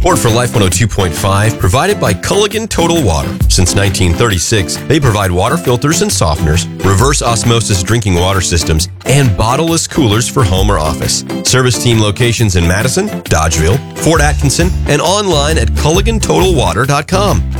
Support for Life 102.5 provided by Culligan Total Water. Since 1936, they provide water filters and softeners, reverse osmosis drinking water systems, and bottleless coolers for home or office. Service team locations in Madison, Dodgeville, Fort Atkinson, and online at CulliganTotalWater.com.